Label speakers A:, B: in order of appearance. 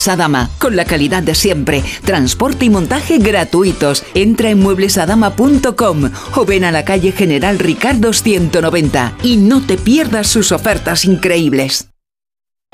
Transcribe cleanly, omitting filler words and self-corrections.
A: Adama, con la calidad de siempre, transporte y montaje gratuitos. Entra en mueblesadama.com o ven a la calle General Ricardo 190 y no te pierdas sus ofertas increíbles.